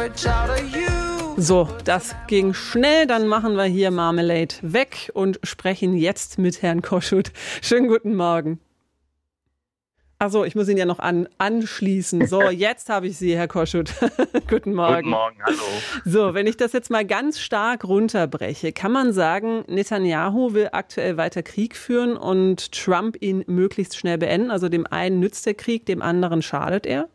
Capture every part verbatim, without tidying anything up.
So, das ging schnell. Dann machen wir hier Marmelade weg und sprechen jetzt mit Herrn Kossuth. Schönen guten Morgen. Achso, ich muss ihn ja noch an, anschließen. So, jetzt habe ich Sie, Herr Kossuth. Guten Morgen. Guten Morgen, hallo. So, wenn ich das jetzt mal ganz stark runterbreche, kann man sagen, Netanyahu will aktuell weiter Krieg führen und Trump ihn möglichst schnell beenden. Also dem einen nützt der Krieg, dem anderen schadet er?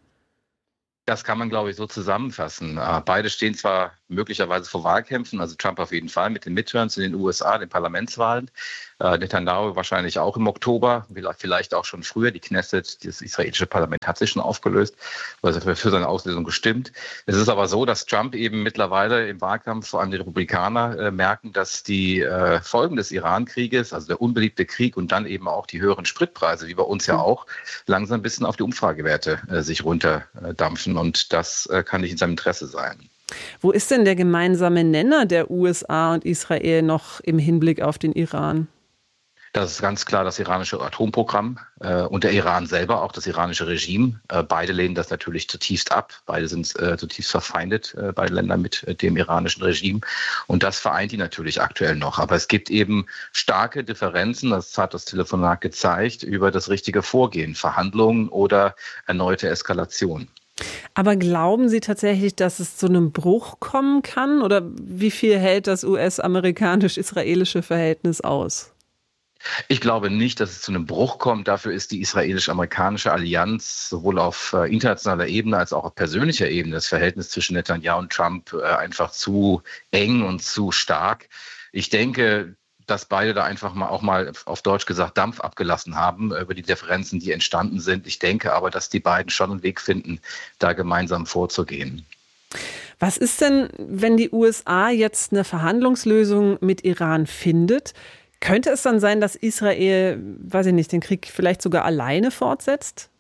Das kann man, glaube ich, so zusammenfassen. Beide stehen zwar möglicherweise vor Wahlkämpfen, also Trump auf jeden Fall mit den Midterms in den U S A, den Parlamentswahlen. Netanyahu wahrscheinlich auch im Oktober, vielleicht auch schon früher. Die Knesset, das israelische Parlament, hat sich schon aufgelöst, also für seine Auslösung gestimmt. Es ist aber so, dass Trump eben mittlerweile im Wahlkampf, vor allem die Republikaner, äh, merken, dass die äh, Folgen des Iran-Krieges, also der unbeliebte Krieg und dann eben auch die höheren Spritpreise, wie bei uns ja auch, langsam ein bisschen auf die Umfragewerte äh, sich runterdampfen. Und das äh, kann nicht in seinem Interesse sein. Wo ist denn der gemeinsame Nenner der U S A und Israel noch im Hinblick auf den Iran? Das ist ganz klar das iranische Atomprogramm äh, und der Iran selber, auch das iranische Regime. Äh, beide lehnen das natürlich zutiefst ab. Beide sind äh, zutiefst verfeindet, äh, beide Länder mit äh, dem iranischen Regime. Und das vereint die natürlich aktuell noch. Aber es gibt eben starke Differenzen, das hat das Telefonat gezeigt, über das richtige Vorgehen, Verhandlungen oder erneute Eskalation. Aber glauben Sie tatsächlich, dass es zu einem Bruch kommen kann? Oder wie viel hält das U S-amerikanisch-israelische Verhältnis aus? Ich glaube nicht, dass es zu einem Bruch kommt. Dafür ist die israelisch-amerikanische Allianz sowohl auf äh, internationaler Ebene als auch auf persönlicher Ebene, das Verhältnis zwischen Netanyahu und Trump, äh, einfach zu eng und zu stark. Ich denke, dass beide da einfach mal auch mal auf Deutsch gesagt Dampf abgelassen haben über die Differenzen, die entstanden sind. Ich denke aber, dass die beiden schon einen Weg finden, da gemeinsam vorzugehen. Was ist denn, wenn die U S A jetzt eine Verhandlungslösung mit Iran findet? Könnte es dann sein, dass Israel, weiß ich nicht, den Krieg vielleicht sogar alleine fortsetzt?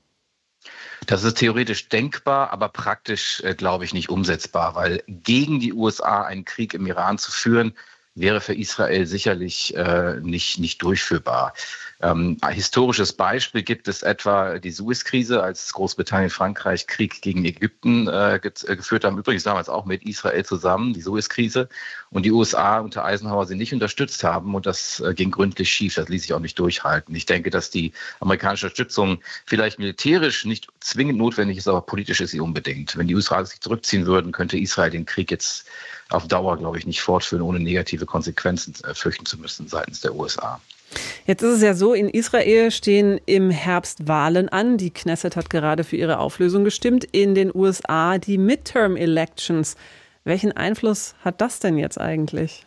Das ist theoretisch denkbar, aber praktisch, äh, glaube ich, nicht umsetzbar, weil gegen die U S A einen Krieg im Iran zu führen, wäre für Israel sicherlich äh, nicht, nicht durchführbar. Ähm, ein historisches Beispiel gibt es etwa die Suez-Krise, als Großbritannien, Frankreich Krieg gegen Ägypten äh, ge- geführt haben, übrigens damals auch mit Israel zusammen, die Suez-Krise, und die U S A unter Eisenhower sie nicht unterstützt haben und das äh, ging gründlich schief, das ließ sich auch nicht durchhalten. Ich denke, dass die amerikanische Unterstützung vielleicht militärisch nicht zwingend notwendig ist, aber politisch ist sie unbedingt. Wenn die U S A sich zurückziehen würden, könnte Israel den Krieg jetzt auf Dauer, glaube ich, nicht fortführen, ohne negative Konsequenzen äh, fürchten zu müssen seitens der U S A. Jetzt ist es ja so, in Israel stehen im Herbst Wahlen an. Die Knesset hat gerade für ihre Auflösung gestimmt. In den U S A die Midterm-Elections. Welchen Einfluss hat das denn jetzt eigentlich?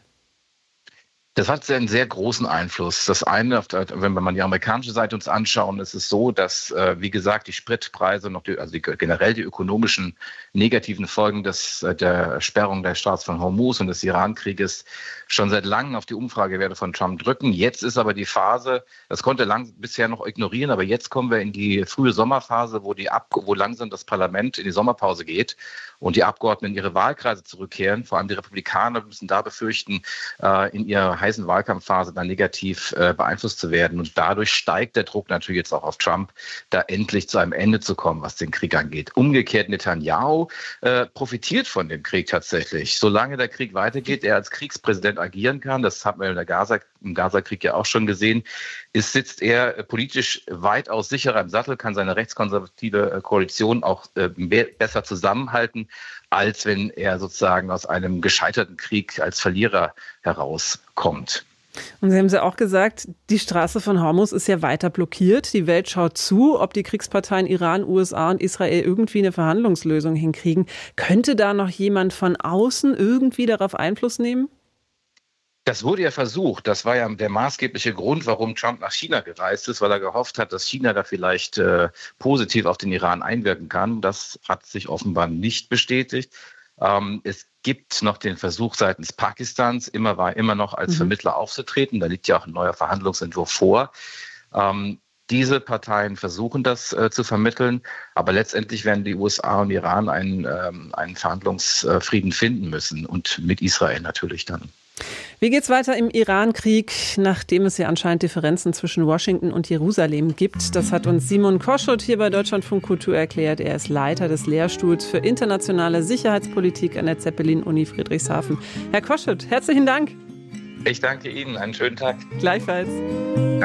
Das hat einen sehr großen Einfluss. Das eine, wenn wir mal die amerikanische Seite uns anschauen, ist es so, dass, wie gesagt, die Spritpreise, noch die, also die, generell die ökonomischen negativen Folgen des, der Sperrung der Straße von Hormuz und des Iran-Krieges schon seit langem auf die Umfragewerte von Trump drücken. Jetzt ist aber die Phase, das konnte er lang, bisher noch ignorieren, aber jetzt kommen wir in die frühe Sommerphase, wo, die Ab, wo langsam das Parlament in die Sommerpause geht und die Abgeordneten in ihre Wahlkreise zurückkehren. Vor allem die Republikaner müssen da befürchten, in ihrer heißen Wahlkampfphase dann negativ äh, beeinflusst zu werden. Und dadurch steigt der Druck natürlich jetzt auch auf Trump, da endlich zu einem Ende zu kommen, was den Krieg angeht. Umgekehrt, Netanyahu äh, profitiert von dem Krieg tatsächlich. Solange der Krieg weitergeht, er als Kriegspräsident agieren kann, das hat man in der Gaza, im Gaza-Krieg ja auch schon gesehen, ist, sitzt er äh, politisch weitaus sicherer im Sattel, kann seine rechtskonservative äh, Koalition auch äh, mehr, besser zusammenhalten, als wenn er sozusagen aus einem gescheiterten Krieg als Verlierer herauskommt. Und Sie haben ja auch gesagt, die Straße von Hormuz ist ja weiter blockiert. Die Welt schaut zu, ob die Kriegsparteien Iran, U S A und Israel irgendwie eine Verhandlungslösung hinkriegen. Könnte da noch jemand von außen irgendwie darauf Einfluss nehmen? Das wurde ja versucht. Das war ja der maßgebliche Grund, warum Trump nach China gereist ist, weil er gehofft hat, dass China da vielleicht äh, positiv auf den Iran einwirken kann. Das hat sich offenbar nicht bestätigt. Ähm, es gibt noch den Versuch seitens Pakistans, immer war immer noch als mhm. Vermittler aufzutreten. Da liegt ja auch ein neuer Verhandlungsentwurf vor. Ähm, diese Parteien versuchen das äh, zu vermitteln, aber letztendlich werden die U S A und Iran einen, ähm, einen Verhandlungsfrieden finden müssen und mit Israel natürlich dann. Wie geht's weiter im Iran-Krieg, nachdem es ja anscheinend Differenzen zwischen Washington und Jerusalem gibt? Das hat uns Simon Koschut hier bei Deutschlandfunk Kultur erklärt. Er ist Leiter des Lehrstuhls für internationale Sicherheitspolitik an der Zeppelin-Uni Friedrichshafen. Herr Koschut, herzlichen Dank. Ich danke Ihnen. Einen schönen Tag. Gleichfalls.